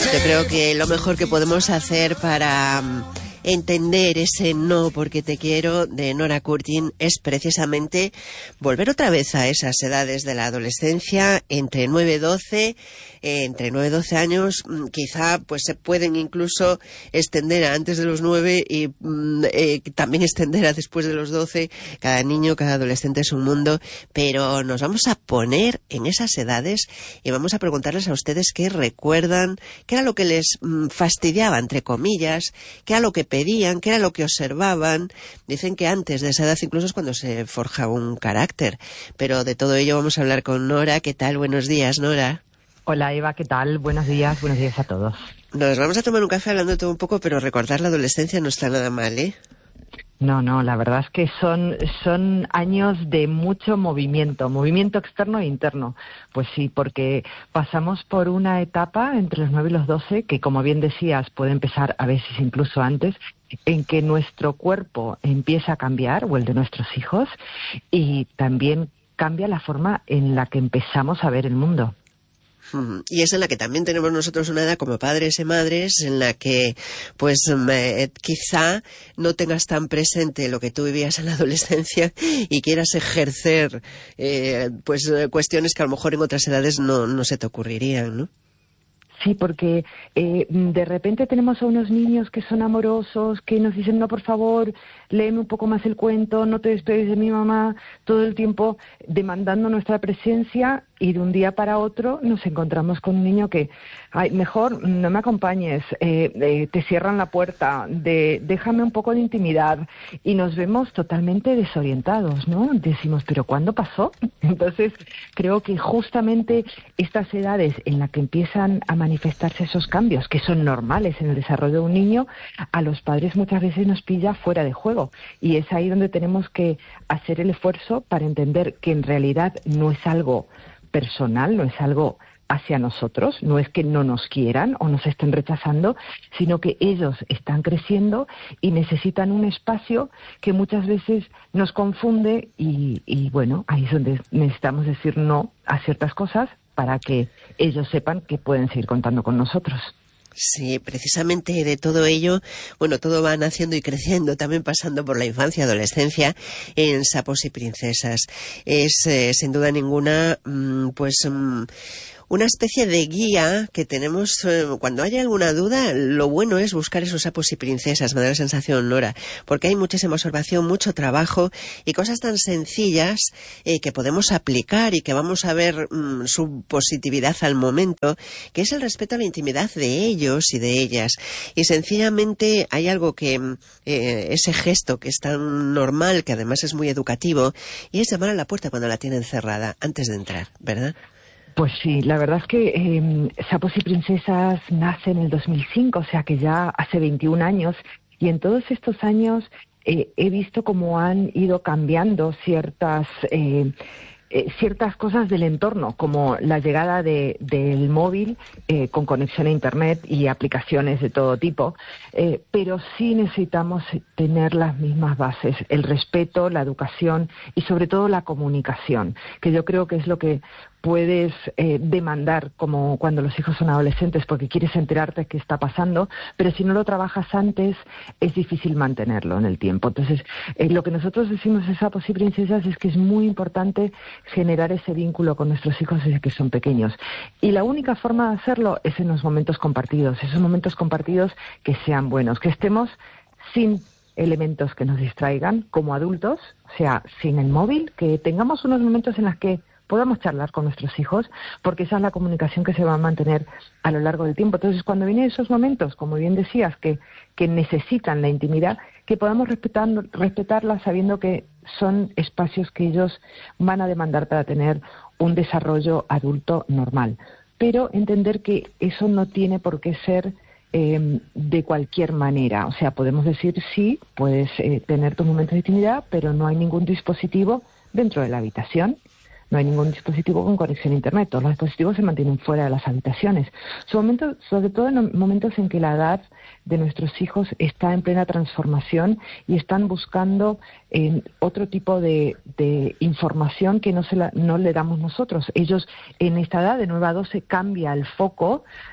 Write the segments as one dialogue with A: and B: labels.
A: Yo creo que lo mejor que podemos hacer para entender ese no porque te quiero de Nora Curtin es precisamente volver otra vez a esas edades de la adolescencia, entre 9 y 12, entre 9 y 12 años, quizá pues se pueden incluso extender a antes de los 9 y también extender a después de los 12. Cada niño, cada adolescente es un mundo, pero nos vamos a poner en esas edades y vamos a preguntarles a ustedes qué recuerdan, qué era lo que les fastidiaba, entre comillas, qué era lo que pedían, qué era lo que observaban. Dicen que antes de esa edad incluso es cuando se forja un carácter, pero de todo ello vamos a hablar con Nora. ¿Qué tal? Buenos días, Nora.
B: Hola Eva, ¿qué tal? Buenos días a todos.
A: Nos vamos a tomar un café hablando de todo un poco, pero recordar la adolescencia no está nada mal, ¿eh?
B: No, la verdad es que son años de mucho movimiento externo e interno. Pues sí, porque pasamos por una etapa entre los 9 y los 12, que como bien decías, puede empezar a veces incluso antes, en que nuestro cuerpo empieza a cambiar, o el de nuestros hijos, y también cambia la forma en la que empezamos a ver el mundo.
A: Y es en la que también tenemos nosotros una edad como padres y madres en la que pues quizá no tengas tan presente lo que tú vivías en la adolescencia y quieras ejercer cuestiones que a lo mejor en otras edades no se te ocurrirían, ¿no?
B: Sí, porque de repente tenemos a unos niños que son amorosos, que nos dicen, no, por favor, léeme un poco más el cuento, no te despegues de mi mamá, todo el tiempo demandando nuestra presencia, y de un día para otro nos encontramos con un niño que, ay, mejor no me acompañes, te cierran la puerta, déjame un poco de intimidad, y nos vemos totalmente desorientados, ¿no? Decimos, ¿pero cuándo pasó? Entonces, creo que justamente estas edades en las que empiezan a manifestarse esos cambios, que son normales en el desarrollo de un niño, a los padres muchas veces nos pilla fuera de juego, y es ahí donde tenemos que hacer el esfuerzo para entender que en realidad no es algo personal, no es algo hacia nosotros, no es que no nos quieran o nos estén rechazando, sino que ellos están creciendo y necesitan un espacio que muchas veces nos confunde y bueno, ahí es donde necesitamos decir no a ciertas cosas para que ellos sepan que pueden seguir contando con nosotros.
A: Sí, precisamente de todo ello, bueno, todo va naciendo y creciendo, también pasando por la infancia y adolescencia en Sapos y Princesas. Es, sin duda ninguna, una especie de guía que tenemos cuando haya alguna duda. Lo bueno es buscar esos sapos y princesas, me da la sensación, Nora, porque hay muchísima observación, mucho trabajo y cosas tan sencillas que podemos aplicar y que vamos a ver su positividad al momento, que es el respeto a la intimidad de ellos y de ellas. Y sencillamente hay algo que ese gesto que es tan normal, que además es muy educativo, y es llamar a la puerta cuando la tienen cerrada antes de entrar, ¿verdad?
B: Pues sí, la verdad es que Sapos y Princesas nace en el 2005, o sea que ya hace 21 años, y en todos estos años he visto cómo han ido cambiando ciertas cosas del entorno, como la llegada del móvil con conexión a Internet y aplicaciones de todo tipo, pero sí necesitamos tener las mismas bases, el respeto, la educación y sobre todo la comunicación, que yo creo que es lo que puedes demandar como cuando los hijos son adolescentes, porque quieres enterarte qué está pasando, pero si no lo trabajas antes es difícil mantenerlo en el tiempo. Entonces, lo que nosotros decimos en Sapos y Princesas es que es muy importante generar ese vínculo con nuestros hijos desde que son pequeños. Y la única forma de hacerlo es en los momentos compartidos, esos momentos compartidos que sean buenos, que estemos sin elementos que nos distraigan como adultos, o sea, sin el móvil, que tengamos unos momentos en los que podamos charlar con nuestros hijos, porque esa es la comunicación que se va a mantener a lo largo del tiempo. Entonces, cuando vienen esos momentos, como bien decías, que necesitan la intimidad, que podamos respetarla sabiendo que son espacios que ellos van a demandar para tener un desarrollo adulto normal. Pero entender que eso no tiene por qué ser de cualquier manera. O sea, podemos decir sí, puedes tener tus momentos de intimidad, pero no hay ningún dispositivo dentro de la habitación. No hay ningún dispositivo con conexión a Internet. Todos los dispositivos se mantienen fuera de las habitaciones. Sobre todo en momentos en que la edad de nuestros hijos está en plena transformación y están buscando otro tipo de información que no le damos nosotros. Ellos, en esta edad de 9 a 12, cambia el foco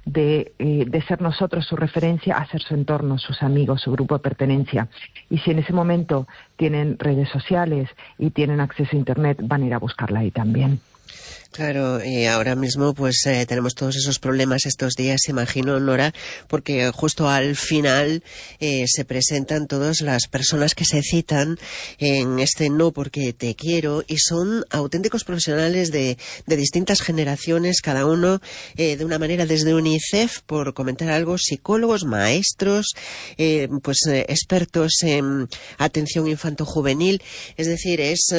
B: de ser nosotros su referencia a ser su entorno, sus amigos, su grupo de pertenencia. Y si en ese momento tienen redes sociales y tienen acceso a Internet, van a ir a buscarla ahí también.
A: Claro, y ahora mismo pues tenemos todos esos problemas estos días, imagino, Nora, porque justo al final se presentan todas las personas que se citan en este No porque te quiero, y son auténticos profesionales de distintas generaciones, cada uno de una manera, desde UNICEF, por comentar algo, psicólogos, maestros, expertos en atención infanto-juvenil, es decir,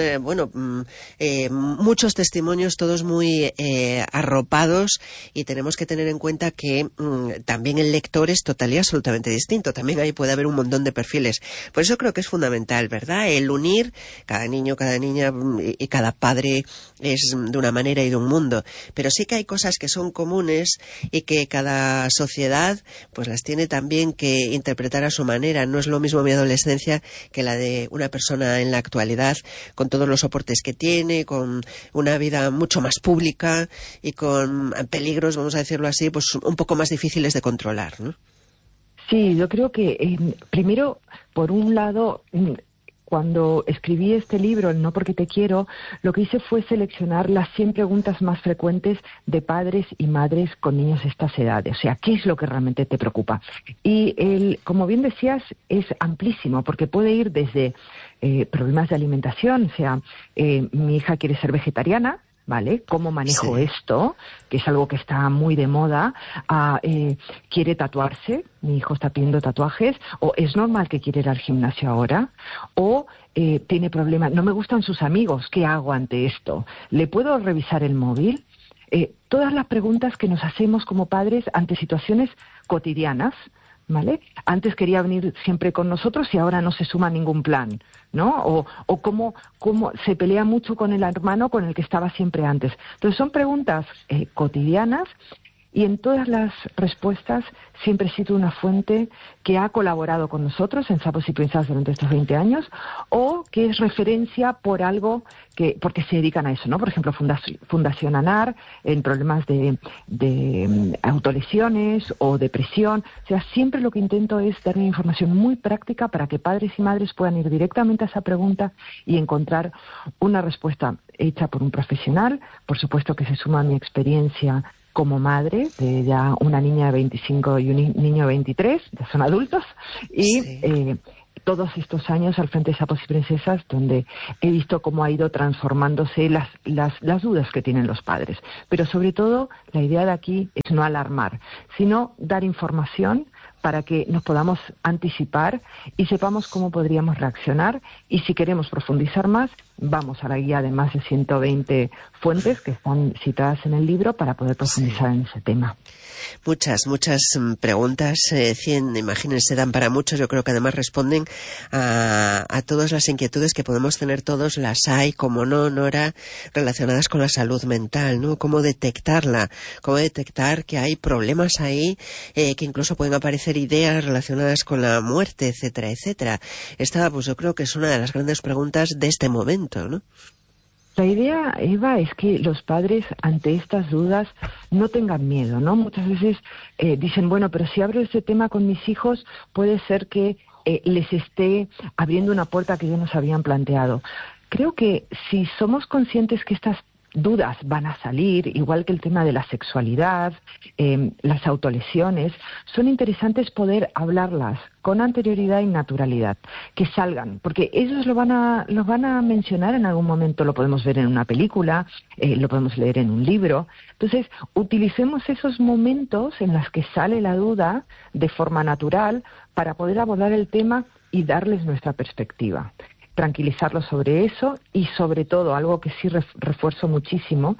A: muchos testimonios, todos muy arropados, y tenemos que tener en cuenta que también el lector es total y absolutamente distinto. También ahí puede haber un montón de perfiles. Por eso creo que es fundamental, ¿verdad?, el unir cada niño, cada niña y cada padre es de una manera y de un mundo. Pero sí que hay cosas que son comunes y que cada sociedad pues las tiene también que interpretar a su manera. No es lo mismo mi adolescencia que la de una persona en la actualidad, con todos los soportes que tiene, con una vida mucho más pública y con peligros, vamos a decirlo así, pues un poco más difíciles de controlar, ¿no?
B: Sí, yo creo que primero, por un lado, cuando escribí este libro, el No porque te quiero, lo que hice fue seleccionar las 100 preguntas más frecuentes de padres y madres con niños de estas edades. O sea, ¿qué es lo que realmente te preocupa? Y como bien decías, es amplísimo, porque puede ir desde problemas de alimentación, o sea, mi hija quiere ser vegetariana, ¿vale? ¿Cómo manejo esto? Que es algo que está muy de moda. ¿Quiere tatuarse? Mi hijo está pidiendo tatuajes. ¿O es normal que quiera ir al gimnasio ahora? ¿O tiene problemas? No me gustan sus amigos. ¿Qué hago ante esto? ¿Le puedo revisar el móvil? Todas las preguntas que nos hacemos como padres ante situaciones cotidianas, ¿vale? Antes quería venir siempre con nosotros y ahora no se suma a ningún plan, ¿no? O cómo se pelea mucho con el hermano con el que estaba siempre antes. Entonces son preguntas cotidianas, y en todas las respuestas siempre cito una fuente que ha colaborado con nosotros en Sapos y Princesas durante estos 20 años, o que es referencia por algo porque se dedican a eso, ¿no? Por ejemplo, Fundación ANAR, en problemas de autolesiones o depresión. O sea, siempre lo que intento es dar una información muy práctica para que padres y madres puedan ir directamente a esa pregunta y encontrar una respuesta hecha por un profesional. Por supuesto que se suma a mi experiencia como madre de ya una niña de 25 y un niño de 23, ya son adultos, y todos estos años al frente de Sapos y Princesas, donde he visto cómo ha ido transformándose las dudas que tienen los padres. Pero sobre todo, la idea de aquí es no alarmar, sino dar información para que nos podamos anticipar y sepamos cómo podríamos reaccionar. Y si queremos profundizar más, vamos a la guía de más de 120 fuentes que están citadas en el libro para poder profundizar en ese tema.
A: Muchas preguntas, 100, imagínense, dan para muchos. Yo creo que además responden a todas las inquietudes que podemos tener todos. Las hay, como no, Nora, relacionadas con la salud mental, ¿no? Cómo detectarla, cómo detectar que hay problemas ahí, que incluso pueden aparecer ideas relacionadas con la muerte, etcétera, etcétera. Esta, pues yo creo que es una de las grandes preguntas de este momento, ¿no?
B: La idea, Eva, es que los padres ante estas dudas no tengan miedo, ¿no? Muchas veces dicen, bueno, pero si abro este tema con mis hijos, puede ser que les esté abriendo una puerta que ellos nos habían planteado. Creo que si somos conscientes que estas dudas van a salir, igual que el tema de la sexualidad, las autolesiones, son interesantes poder hablarlas con anterioridad y naturalidad, que salgan, porque ellos los van a mencionar en algún momento. Lo podemos ver en una película, lo podemos leer en un libro. Entonces, utilicemos esos momentos en los que sale la duda de forma natural para poder abordar el tema y darles nuestra perspectiva. Tranquilizarlos sobre eso, y sobre todo, algo que sí refuerzo muchísimo,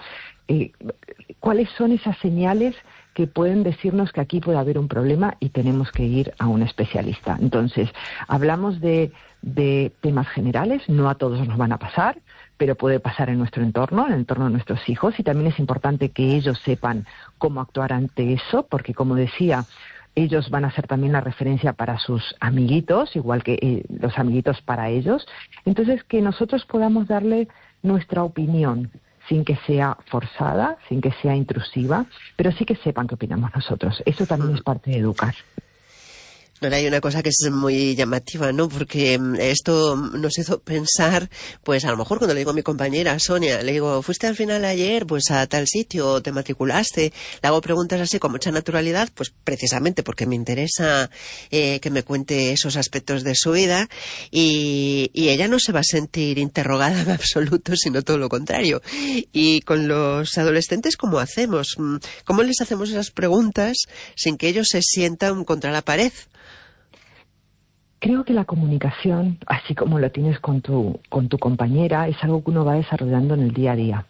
B: cuáles son esas señales que pueden decirnos que aquí puede haber un problema y tenemos que ir a un especialista. Entonces, hablamos de temas generales, no a todos nos van a pasar, pero puede pasar en nuestro entorno, en el entorno de nuestros hijos, y también es importante que ellos sepan cómo actuar ante eso, porque, como decía, ellos van a ser también la referencia para sus amiguitos, igual que los amiguitos para ellos. Entonces, que nosotros podamos darle nuestra opinión, sin que sea forzada, sin que sea intrusiva, pero sí que sepan qué opinamos nosotros. Eso también es parte de educar.
A: Ahora hay una cosa que es muy llamativa, ¿no? Porque esto nos hizo pensar, pues a lo mejor cuando le digo a mi compañera Sonia, le digo, ¿fuiste al final ayer pues a tal sitio, te matriculaste? Le hago preguntas así con mucha naturalidad, pues precisamente porque me interesa que me cuente esos aspectos de su vida y ella no se va a sentir interrogada en absoluto, sino todo lo contrario. Y con los adolescentes, ¿cómo hacemos? ¿Cómo les hacemos esas preguntas sin que ellos se sientan contra la pared?
B: Creo que la comunicación, así como lo tienes con tu compañera, es algo que uno va desarrollando en el día a día.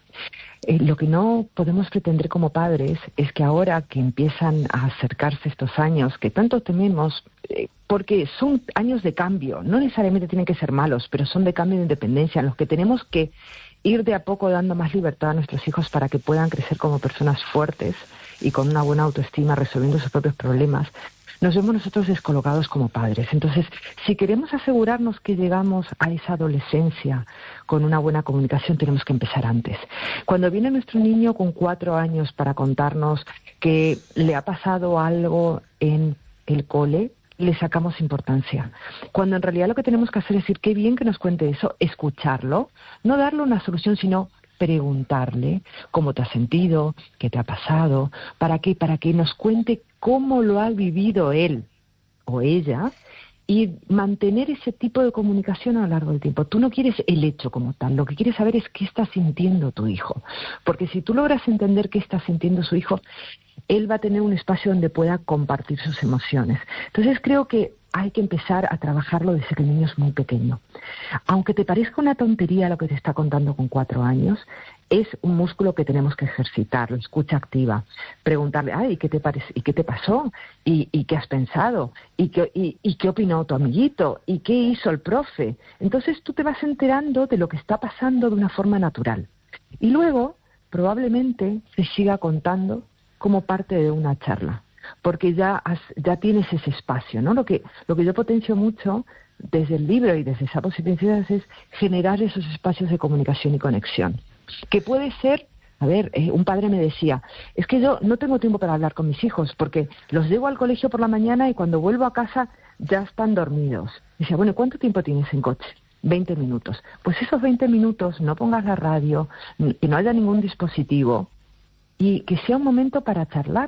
B: Lo que no podemos pretender como padres es que ahora que empiezan a acercarse estos años que tanto tememos, porque son años de cambio, no necesariamente tienen que ser malos, pero son de cambio de independencia, en los que tenemos que ir de a poco dando más libertad a nuestros hijos para que puedan crecer como personas fuertes y con una buena autoestima, resolviendo sus propios problemas. Nos vemos nosotros descolocados como padres. Entonces, si queremos asegurarnos que llegamos a esa adolescencia con una buena comunicación, tenemos que empezar antes. Cuando viene nuestro niño con 4 años para contarnos que le ha pasado algo en el cole, le sacamos importancia. Cuando en realidad lo que tenemos que hacer es decir, qué bien que nos cuente eso, escucharlo, no darle una solución, sino preguntarle cómo te has sentido, qué te ha pasado, para que nos cuente cómo lo ha vivido él o ella y mantener ese tipo de comunicación a lo largo del tiempo. Tú no quieres el hecho como tal, lo que quieres saber es qué está sintiendo tu hijo, porque si tú logras entender qué está sintiendo su hijo, él va a tener un espacio donde pueda compartir sus emociones. Entonces creo que hay que empezar a trabajarlo desde que el niño es muy pequeño. Aunque te parezca una tontería lo que te está contando con 4 años, es un músculo que tenemos que ejercitar, la escucha activa. Preguntarle, ay, ¿qué te parece? ¿Y qué te pasó? ¿Y qué has pensado? ¿Y qué opinó tu amiguito? ¿Y qué hizo el profe? Entonces tú te vas enterando de lo que está pasando de una forma natural. Y luego, probablemente, se siga contando como parte de una charla, porque ya tienes ese espacio, ¿no? Lo que yo potencio mucho desde el libro y desde Sapos y Princesas es generar esos espacios de comunicación y conexión, que puede ser, un padre me decía, es que yo no tengo tiempo para hablar con mis hijos, porque los llevo al colegio por la mañana y cuando vuelvo a casa ya están dormidos. Dice, bueno, ¿cuánto tiempo tienes en coche? 20 minutos. Pues esos 20 minutos no pongas la radio, que no haya ningún dispositivo y que sea un momento para charlar.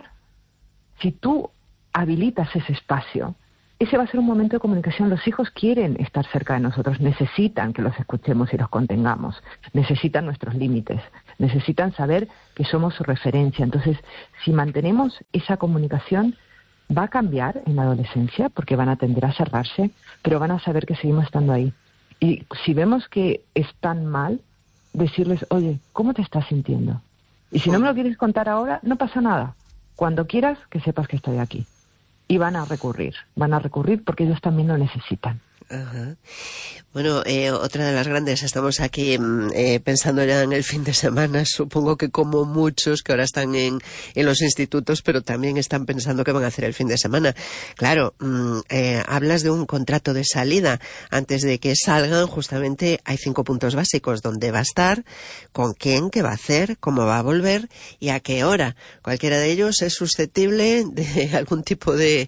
B: Si tú habilitas ese espacio, ese va a ser un momento de comunicación. Los hijos quieren estar cerca de nosotros, necesitan que los escuchemos y los contengamos, necesitan nuestros límites, necesitan saber que somos su referencia. Entonces, si mantenemos esa comunicación, va a cambiar en la adolescencia porque van a tender a cerrarse, pero van a saber que seguimos estando ahí. Y si vemos que están mal, decirles, oye, ¿cómo te estás sintiendo? Y si no me lo quieres contar ahora, no pasa nada. Cuando quieras, que sepas que estoy aquí. Y van a recurrir porque ellos también lo necesitan.
A: Ajá. Bueno, otra de las grandes, estamos aquí pensando ya en el fin de semana, supongo que como muchos que ahora están en los institutos, pero también están pensando qué van a hacer el fin de semana. Claro, hablas de un contrato de salida. Antes de que salgan, justamente hay 5 puntos básicos: dónde va a estar, con quién, qué va a hacer, cómo va a volver y a qué hora. Cualquiera de ellos es susceptible de algún tipo de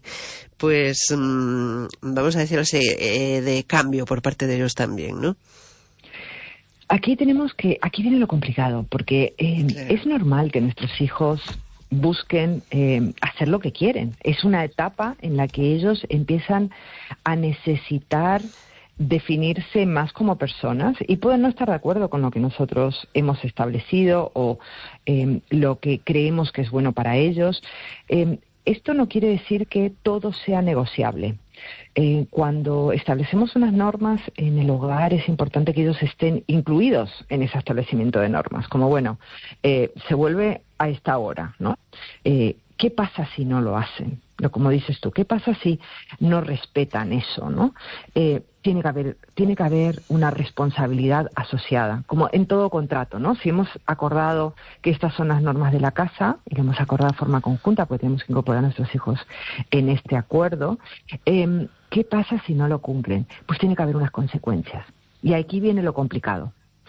A: vamos a decirlo así, de cambio por parte de ellos también, ¿no?
B: Aquí viene lo complicado, porque claro, es normal que nuestros hijos busquen hacer lo que quieren. Es una etapa en la que ellos empiezan a necesitar definirse más como personas y pueden no estar de acuerdo con lo que nosotros hemos establecido o lo que creemos que es bueno para ellos. Esto no quiere decir que todo sea negociable. Cuando establecemos unas normas en el hogar es importante que ellos estén incluidos en ese establecimiento de normas. Como, se vuelve a esta hora, ¿no? ¿Qué pasa si no lo hacen? Como dices tú, ¿qué pasa si no respetan eso, no? Tiene que haber una responsabilidad asociada, como en todo contrato, ¿no? Si hemos acordado que estas son las normas de la casa y lo hemos acordado de forma conjunta, porque tenemos que incorporar a nuestros hijos en este acuerdo, ¿qué pasa si no lo cumplen? Pues tiene que haber unas consecuencias. Y aquí viene lo complicado,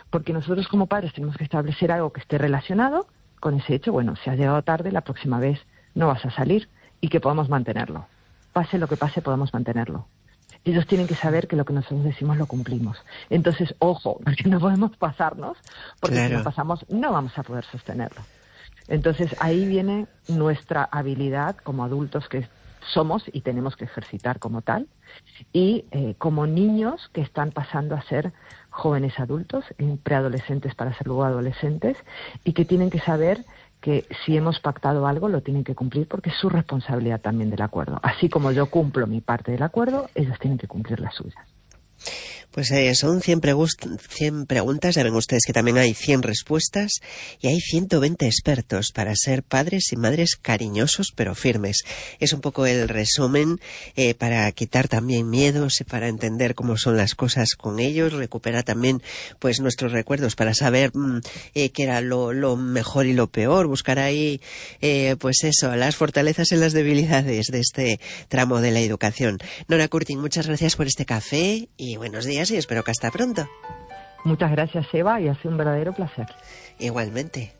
B: porque nosotros como padres tenemos que establecer algo que esté relacionado con ese hecho. Bueno, si has llegado tarde, la próxima vez no vas a salir, y que podamos mantenerlo. Pase lo que pase, podamos mantenerlo. Ellos tienen que saber que lo que nosotros decimos lo cumplimos. Entonces, ojo, porque no podemos pasarnos, porque claro, si nos pasamos no vamos a poder sostenerlo. Entonces, ahí viene nuestra habilidad como adultos que somos y tenemos que ejercitar como tal, y como niños que están pasando a ser jóvenes adultos, preadolescentes para ser luego adolescentes, y que tienen que saber que si hemos pactado algo lo tienen que cumplir, porque es su responsabilidad también del acuerdo. Así como yo cumplo mi parte del acuerdo, ellos tienen que cumplir la suya.
A: Pues son 100 preguntas, ya ven ustedes que también hay 100 respuestas y hay 120 expertos para ser padres y madres cariñosos pero firmes. Es un poco el resumen para quitar también miedos y para entender cómo son las cosas con ellos, recuperar también pues nuestros recuerdos para saber qué era lo mejor y lo peor, buscar ahí pues eso, las fortalezas y las debilidades de este tramo de la educación. Nora Curtin, muchas gracias por este café y buenos días. Y espero que hasta pronto.
B: Muchas gracias, Eva, y ha sido un verdadero placer.
A: Igualmente.